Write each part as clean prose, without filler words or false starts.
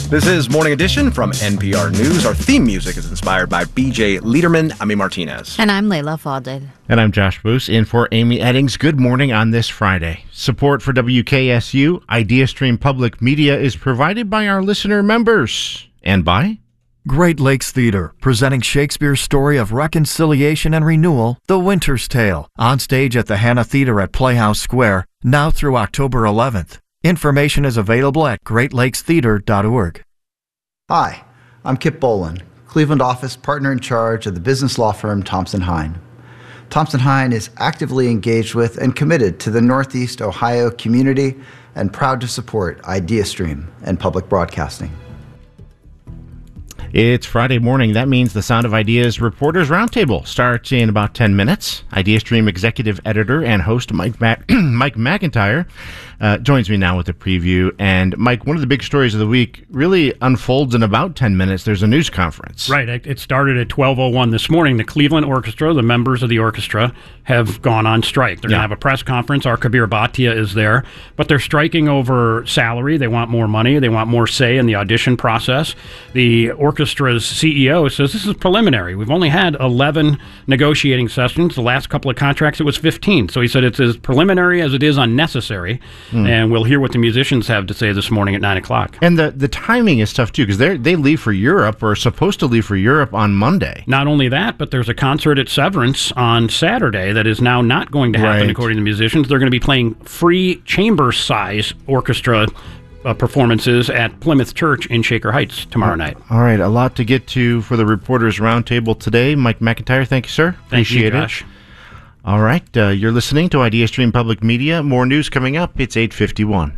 This is Morning Edition from NPR News. Our theme music is inspired by BJ Liederman, Amy Martinez. And I'm Layla Fadel. And I'm Josh Boos, in for Amy Eddings. Good morning on this Friday. Support for WKSU, IdeaStream Public Media, is provided by our listener members. And by Great Lakes Theater, presenting Shakespeare's story of reconciliation and renewal, The Winter's Tale, on stage at the Hannah Theater at Playhouse Square, now through October 11th. Information is available at greatlakestheater.org. Hi, I'm Kip Bolin, Cleveland office partner in charge of the business law firm Thompson Hine. Thompson Hine is actively engaged with and committed to the Northeast Ohio community and proud to support IdeaStream and public broadcasting. It's Friday morning. That means the Sound of Ideas Reporters Roundtable starts in about 10 minutes. IdeaStream executive editor and host Mike McIntyre joins me now with a preview. And Mike, one of the big stories of the week really unfolds in about 10 minutes. There's a news conference. Right. It started at 12:01 this morning. The Cleveland Orchestra, the members of the orchestra, have gone on strike. They're going to have a press conference. Our Kabir Bhatia is there. But they're striking over salary. They want more money. They want more say in the audition process. The orchestra's CEO says this is preliminary. We've only had 11 negotiating sessions. The last couple of contracts, it was 15. So he said it's as preliminary as it is unnecessary. And we'll hear what the musicians have to say this morning at 9 o'clock. And the timing is tough, too, because they leave for Europe, or are supposed to leave for Europe on Monday. Not only that, but there's a concert at Severance on Saturday that is now not going to happen, according to the musicians. They're going to be playing free chamber-size orchestra performances at Plymouth Church in Shaker Heights tomorrow night. All right, a lot to get to for the Reporters Roundtable today. Mike McIntyre, thank you, sir. Appreciate it. Josh. All right, you're listening to IdeaStream Public Media. More news coming up. It's 8:51.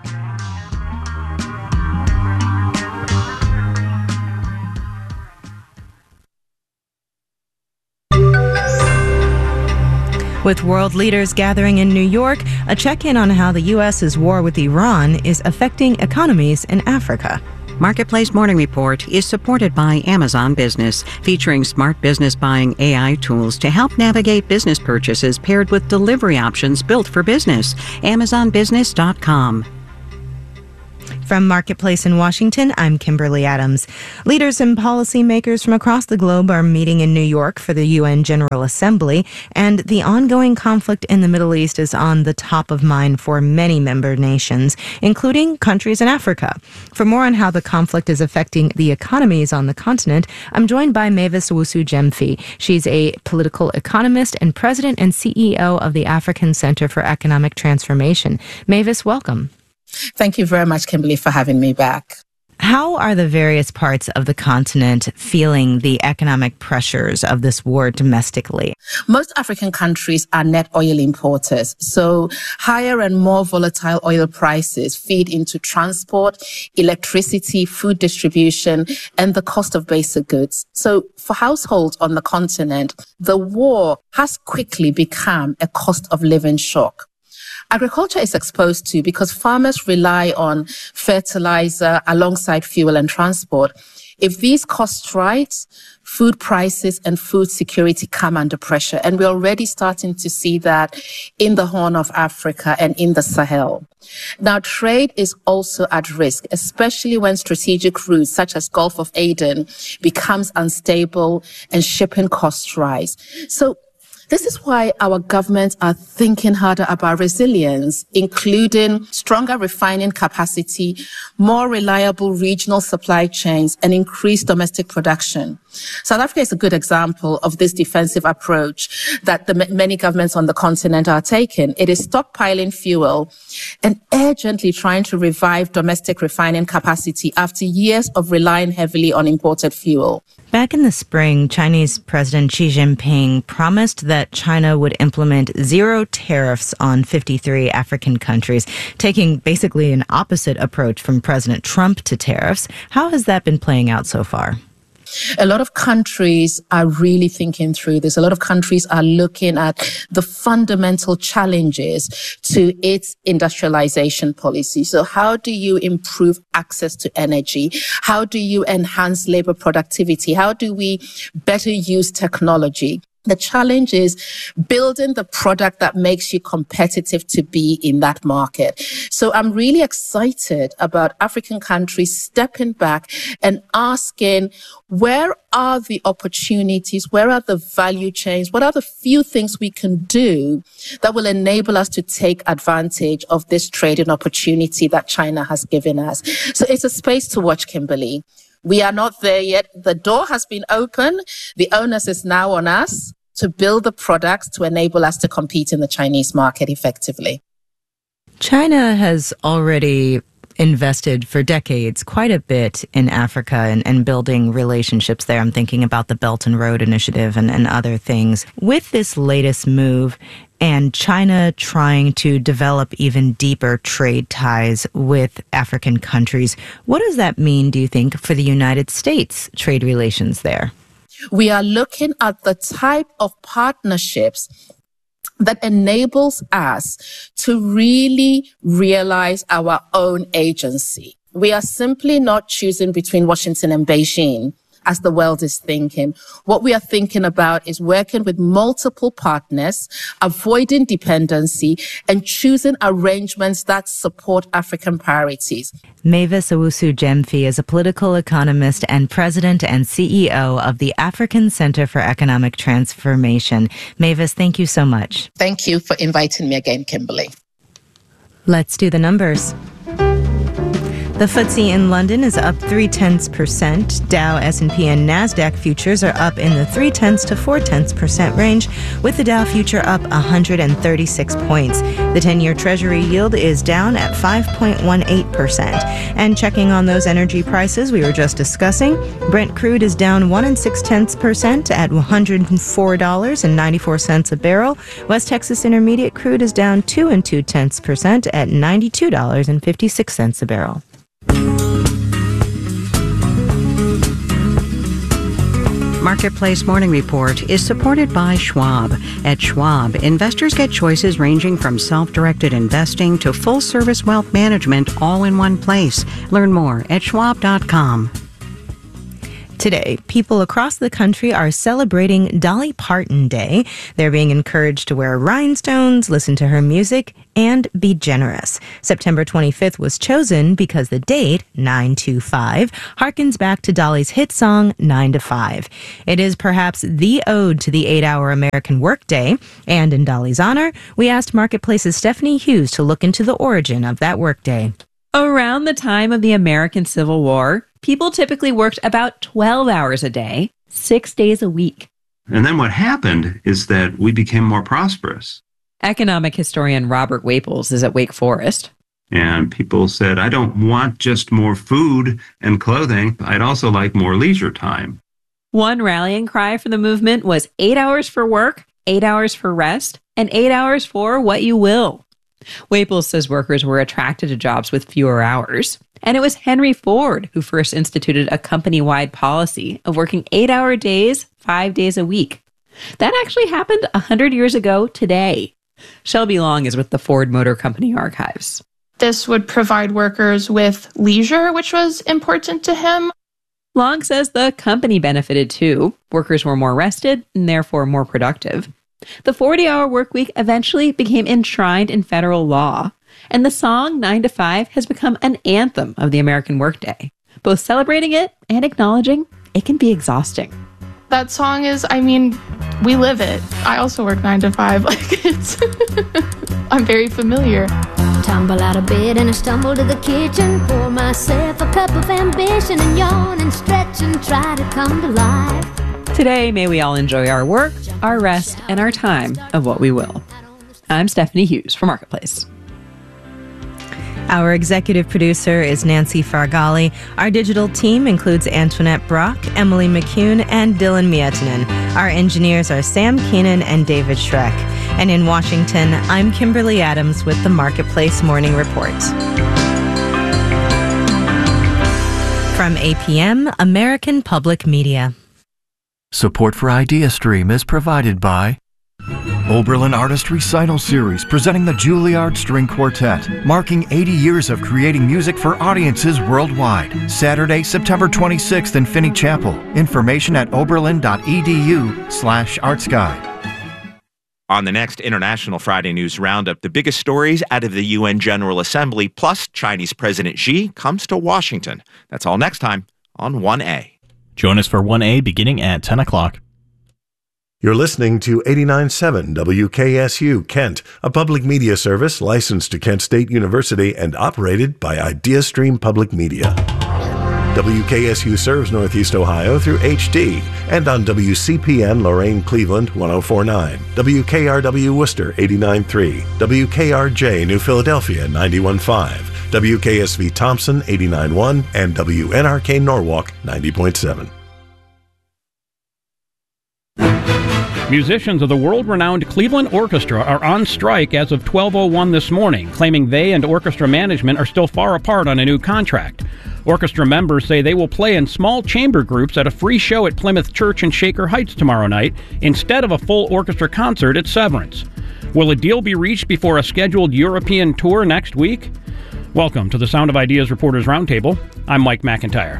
With world leaders gathering in New York, a check-in on how the U.S.'s war with Iran is affecting economies in Africa. Marketplace Morning Report is supported by Amazon Business, featuring smart business buying AI tools to help navigate business purchases paired with delivery options built for business. AmazonBusiness.com. From Marketplace in Washington, I'm Kimberly Adams. Leaders and policymakers from across the globe are meeting in New York for the UN General Assembly, and the ongoing conflict in the Middle East is on the top of mind for many member nations, including countries in Africa. For more on how the conflict is affecting the economies on the continent, I'm joined by Mavis Owusu-Gyamfi. She's a political economist and president and CEO of the African Center for Economic Transformation. Mavis, welcome. Thank you very much, Kimberly, for having me back. How are the various parts of the continent feeling the economic pressures of this war domestically? Most African countries are net oil importers, so higher and more volatile oil prices feed into transport, electricity, food distribution, and the cost of basic goods. So for households on the continent, the war has quickly become a cost of living shock. Agriculture is exposed to because farmers rely on fertilizer alongside fuel and transport. If these costs rise, food prices and food security come under pressure. And we're already starting to see that in the Horn of Africa and in the Sahel. Now, trade is also at risk, especially when strategic routes such as Gulf of Aden becomes unstable and shipping costs rise. So this is why our governments are thinking harder about resilience, including stronger refining capacity, more reliable regional supply chains, and increased domestic production. South Africa is a good example of this defensive approach that many governments on the continent are taking. It is stockpiling fuel and urgently trying to revive domestic refining capacity after years of relying heavily on imported fuel. Back in the spring, Chinese President Xi Jinping promised that China would implement zero tariffs on 53 African countries, taking basically an opposite approach from President Trump to tariffs. How has that been playing out so far? A lot of countries are really thinking through this. A lot of countries are looking at the fundamental challenges to its industrialization policy. So how do you improve access to energy? How do you enhance labor productivity? How do we better use technology? The challenge is building the product that makes you competitive to be in that market. So I'm really excited about African countries stepping back and asking, where are the opportunities? Where are the value chains? What are the few things we can do that will enable us to take advantage of this trading opportunity that China has given us? So it's a space to watch, Kimberly. We are not there yet. The door has been opened. The onus is now on us to build the products to enable us to compete in the Chinese market effectively. China has already invested for decades quite a bit in Africa and building relationships there. I'm thinking about the Belt and Road Initiative and other things. With this latest move and China trying to develop even deeper trade ties with African countries, what does that mean, do you think, for the United States trade relations there? We are looking at the type of partnerships that enables us to really realize our own agency. We are simply not choosing between Washington and Beijing as the world is thinking. What we are thinking about is working with multiple partners, avoiding dependency, and choosing arrangements that support African priorities. Mavis Owusu-Gyamfi is a political economist and president and CEO of the African Center for Economic Transformation. Mavis, thank you so much. Thank you for inviting me again, Kimberly. Let's do the numbers. The FTSE in London is up 0.3%. Dow, S&P, and NASDAQ futures are up in the 0.3 to 0.4% range, with the Dow future up 136 points. The 10-year Treasury yield is down at 5.18%. And checking on those energy prices we were just discussing, Brent crude is down 1.6% at $104.94 a barrel. West Texas Intermediate crude is down 2.2% at $92.56 a barrel. Marketplace Morning Report is supported by Schwab. At Schwab, investors get choices ranging from self-directed investing to full-service wealth management all in one place. Learn more at schwab.com. Today, people across the country are celebrating Dolly Parton Day. They're being encouraged to wear rhinestones, listen to her music, and be generous. September 25th was chosen because the date, 9/25, harkens back to Dolly's hit song, 9 to 5. It is perhaps the ode to the 8-hour American workday, and in Dolly's honor, we asked Marketplace's Stephanie Hughes to look into the origin of that workday. Around the time of the American Civil War, people typically worked about 12 hours a day, 6 days a week. And then what happened is that we became more prosperous. Economic historian Robert Waples is at Wake Forest. And people said, I don't want just more food and clothing. I'd also like more leisure time. One rallying cry for the movement was 8 hours for work, 8 hours for rest, and 8 hours for what you will. Waples says workers were attracted to jobs with fewer hours. And it was Henry Ford who first instituted a company-wide policy of working 8-hour days, 5 days a week. That actually happened 100 years ago today. Shelby Long is with the Ford Motor Company archives. This would provide workers with leisure, which was important to him. Long says the company benefited too. Workers were more rested and therefore more productive. The 40-hour workweek eventually became enshrined in federal law, and the song 9 to 5 has become an anthem of the American workday, both celebrating it and acknowledging it can be exhausting. That song is, we live it. I also work 9 to 5. I'm very familiar. Tumble out of bed and I stumble to the kitchen, pour myself a cup of ambition and yawn and stretch and try to come to life. Today, may we all enjoy our work, our rest, and our time of what we will. I'm Stephanie Hughes for Marketplace. Our executive producer is Nancy Fargali. Our digital team includes Antoinette Brock, Emily McCune, and Dylan Mietinen. Our engineers are Sam Keenan and David Schreck. And in Washington, I'm Kimberly Adams with the Marketplace Morning Report. From APM, American Public Media. Support for IdeaStream is provided by Oberlin Artist Recital Series presenting the Juilliard String Quartet, marking 80 years of creating music for audiences worldwide. Saturday, September 26th in Finney Chapel. Information at oberlin.edu/artsguide. On the next International Friday News Roundup, the biggest stories out of the UN General Assembly, plus Chinese President Xi comes to Washington. That's all next time on 1A. Join us for 1A beginning at 10 o'clock. You're listening to 89.7 WKSU Kent, a public media service licensed to Kent State University and operated by IdeaStream Public Media. WKSU serves Northeast Ohio through HD and on WCPN Lorain Cleveland 104.9, WKRW Worcester 89.3, WKRJ New Philadelphia 91.5, WKSV Thompson 89.1, and WNRK Norwalk 90.7. Musicians of the world-renowned Cleveland Orchestra are on strike as of 12:01 this morning, claiming they and orchestra management are still far apart on a new contract. Orchestra members say they will play in small chamber groups at a free show at Plymouth Church in Shaker Heights tomorrow night instead of a full orchestra concert at Severance. Will a deal be reached before a scheduled European tour next week? Welcome to the Sound of Ideas Reporters Roundtable. I'm Mike McIntyre.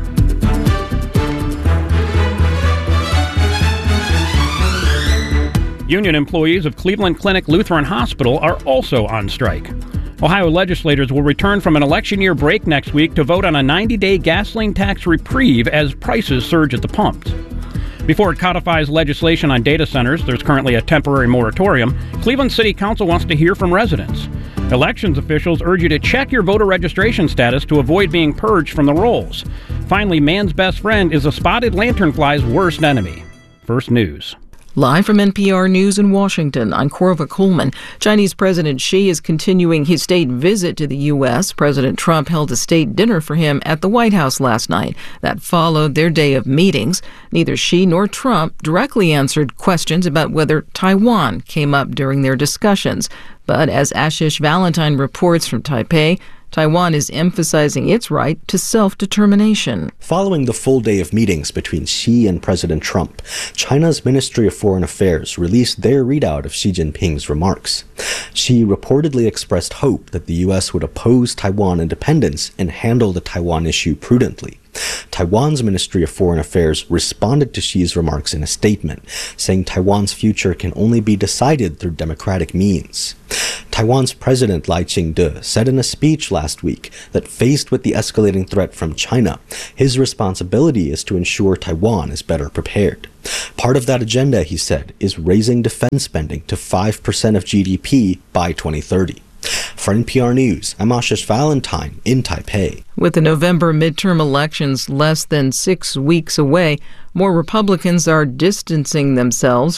Union employees of Cleveland Clinic Lutheran Hospital are also on strike. Ohio legislators will return from an election year break next week to vote on a 90-day gasoline tax reprieve as prices surge at the pumps. Before it codifies legislation on data centers, there's currently a temporary moratorium. Cleveland City Council wants to hear from residents. Elections officials urge you to check your voter registration status to avoid being purged from the rolls. Finally, man's best friend is a spotted lanternfly's worst enemy. First News. Live from NPR News in Washington, I'm Corva Coleman. Chinese President Xi is continuing his state visit to the U.S. President Trump held a state dinner for him at the White House last night. That followed their day of meetings. Neither Xi nor Trump directly answered questions about whether Taiwan came up during their discussions. But as Ashish Valentine reports from Taipei, Taiwan is emphasizing its right to self-determination. Following the full day of meetings between Xi and President Trump, China's Ministry of Foreign Affairs released their readout of Xi Jinping's remarks. Xi reportedly expressed hope that the U.S. would oppose Taiwan independence and handle the Taiwan issue prudently. Taiwan's Ministry of Foreign Affairs responded to Xi's remarks in a statement, saying Taiwan's future can only be decided through democratic means. Taiwan's President Lai Ching-te said in a speech last week that faced with the escalating threat from China, his responsibility is to ensure Taiwan is better prepared. Part of that agenda, he said, is raising defense spending to 5% of GDP by 2030. For NPR News, I'm Ashish Valentine in Taipei. With the November midterm elections less than 6 weeks away, more Republicans are distancing themselves